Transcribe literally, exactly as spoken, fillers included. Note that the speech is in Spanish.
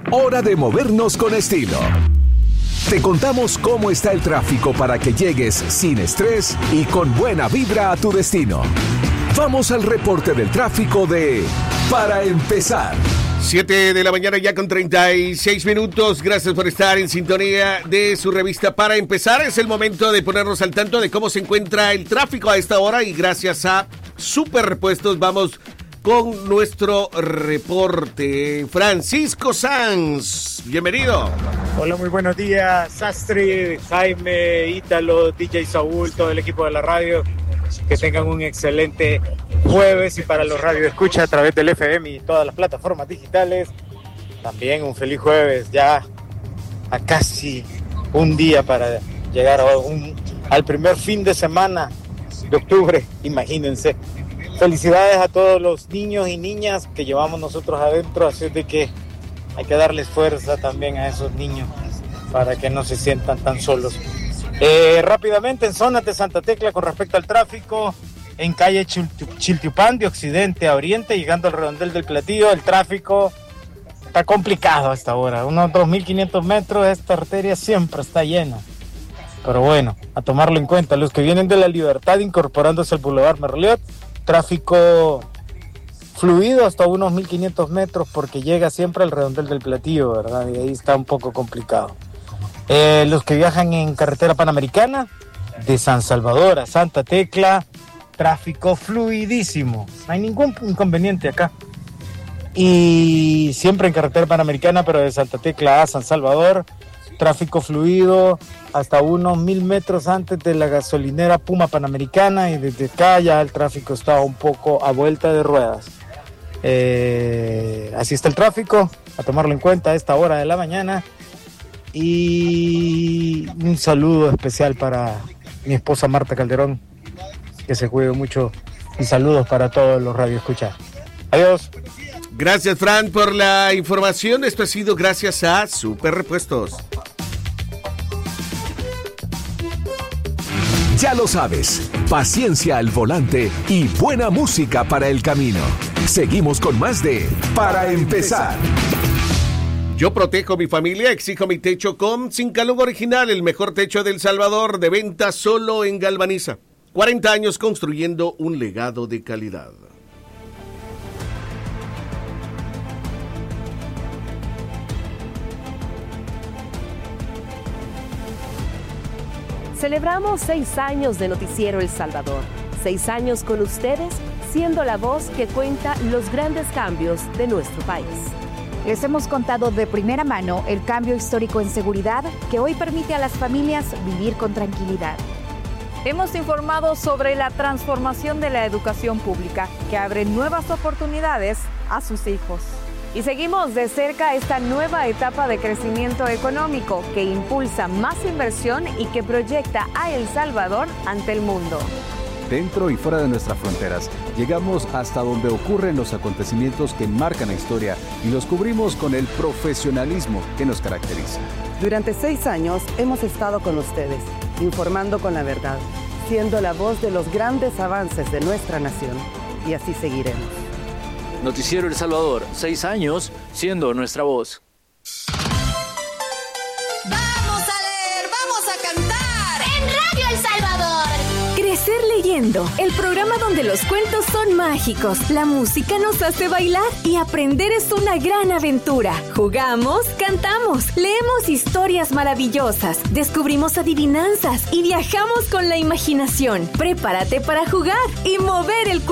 hora de movernos con estilo. Te contamos cómo está el tráfico para que llegues sin estrés y con buena vibra a tu destino. Vamos al reporte del tráfico de Para Empezar. siete de la mañana ya con treinta y seis minutos. Gracias por estar en sintonía de su revista Para Empezar. Es el momento de ponernos al tanto de cómo se encuentra el tráfico a esta hora y gracias a Super Repuestos vamos con nuestro reporte. Francisco Sanz, bienvenido. Hola, muy buenos días, Sastri, Jaime, Ítalo, D J Saúl, todo el equipo de la radio. Que tengan un excelente jueves y para los radioescuchas a través del F M y todas las plataformas digitales, también un feliz jueves, ya a casi un día para llegar a un, al primer fin de semana de octubre, imagínense. Felicidades a todos los niños y niñas que llevamos nosotros adentro, así de que hay que darles fuerza también a esos niños para que no se sientan tan solos. Eh, rápidamente en zonas de Santa Tecla con respecto al tráfico, en calle Chiltiupán de occidente a oriente, llegando al redondel del Platillo, el tráfico está complicado a esta hora, unos dos mil quinientos metros, esta arteria siempre está llena, pero bueno, a tomarlo en cuenta. Los que vienen de la Libertad incorporándose al Boulevard Merliot, tráfico fluido hasta unos mil quinientos metros porque llega siempre al redondel del Platillo, ¿verdad? Y ahí está un poco complicado. Eh, los que viajan en carretera panamericana de San Salvador a Santa Tecla, tráfico fluidísimo, no hay ningún inconveniente acá. Y siempre en carretera panamericana, pero de Santa Tecla a San Salvador, tráfico fluido hasta unos mil metros antes de la gasolinera Puma Panamericana, y desde acá ya el tráfico está un poco a vuelta de ruedas. Eh, así está el tráfico, a tomarlo en cuenta a esta hora de la mañana. Y un saludo especial para mi esposa Marta Calderón, que se cuide mucho, y saludos para todos los radioescuchas. Adiós. Gracias, Fran, por la información. Esto ha sido gracias a Super Repuestos. Ya lo sabes, paciencia al volante y buena música para el camino. Seguimos con más de Para Empezar. Yo protejo mi familia, exijo mi techo con Zincalón Original, el mejor techo de El Salvador, de venta solo en Galvaniza. cuarenta años construyendo un legado de calidad. Celebramos seis años de Noticiero El Salvador. Seis años con ustedes, siendo la voz que cuenta los grandes cambios de nuestro país. Les hemos contado de primera mano el cambio histórico en seguridad que hoy permite a las familias vivir con tranquilidad. Hemos informado sobre la transformación de la educación pública que abre nuevas oportunidades a sus hijos. Y seguimos de cerca esta nueva etapa de crecimiento económico que impulsa más inversión y que proyecta a El Salvador ante el mundo. Dentro y fuera de nuestras fronteras, llegamos hasta donde ocurren los acontecimientos que marcan la historia y los cubrimos con el profesionalismo que nos caracteriza. Durante seis años hemos estado con ustedes, informando con la verdad, siendo la voz de los grandes avances de nuestra nación, y así seguiremos. Noticiero El Salvador, seis años siendo nuestra voz. ¡Vamos a leer! ¡Vamos a cantar! ¡En Radio El Salvador! Crecer leyendo, el programa donde los cuentos son mágicos, la música nos hace bailar y aprender es una gran aventura. Jugamos, cantamos, leemos historias maravillosas, descubrimos adivinanzas y viajamos con la imaginación. Prepárate para jugar y mover el cuerpo.